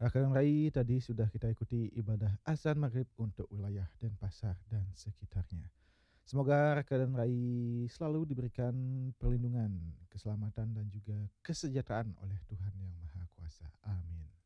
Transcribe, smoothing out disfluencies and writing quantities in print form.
Rekan Rai, tadi sudah kita ikuti ibadah azan maghrib untuk wilayah Denpasar dan sekitarnya. Semoga rekan Rai selalu diberikan perlindungan, keselamatan dan juga kesejahteraan oleh Tuhan Yang Maha Kuasa. Amin.